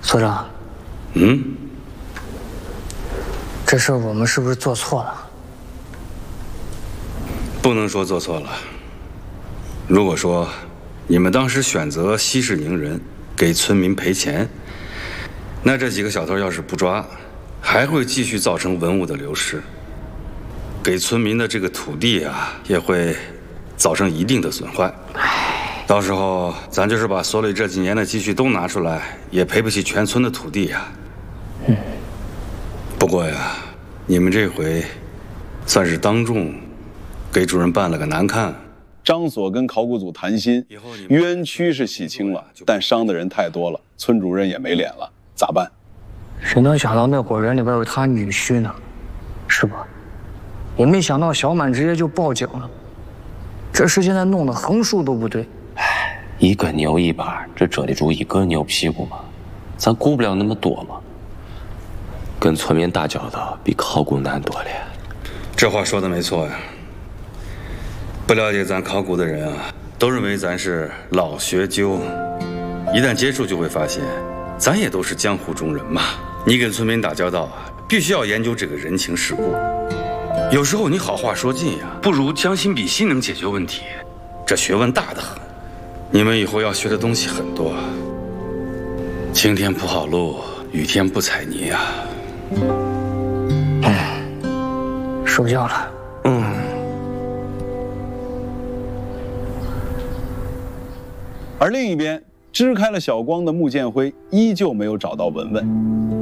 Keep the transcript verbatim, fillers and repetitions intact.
所长， 嗯， 这事儿我们是不是做错了？ 不能说做错了。如果说你们当时选择息事宁人，给村民赔钱，那这几个小偷要是不抓，还会继续造成文物的流失，给村民的这个土地啊，也会造成一定的损坏。到时候咱就是把所里这几年的积蓄都拿出来，也赔不起全村的土地呀。嗯。不过呀，你们这回算是当众给主任办了个难看。 张所跟考古组谈心，冤屈是洗清了，但伤的人太多了，村主任也没脸了，咋办？ 谁能想到那伙人里边有他女婿呢？是吧？也没想到小满直接就报警了，这事现在弄得横竖都不对。 唉，一个牛一把，这遮得住一个牛屁股吗？咱顾不了那么多嘛。跟村民打交道比考古难多了。 这话说的没错呀。不了解咱考古的人啊，都认为咱是老学究，一旦接触就会发现，咱也都是江湖中人嘛。你跟村民打交道啊，必须要研究这个人情世故。有时候你好话说尽呀，不如将心比心能解决问题。这学问大得很，你们以后要学的东西很多。晴天铺好路，雨天不踩泥啊。 嗯，受教了。 嗯。 而另一边，支开了小光的穆建辉依旧没有找到文文。